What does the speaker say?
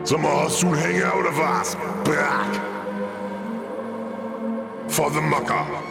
Sag mal, hast du einen Hänger oder was? Brack. For the Mucker.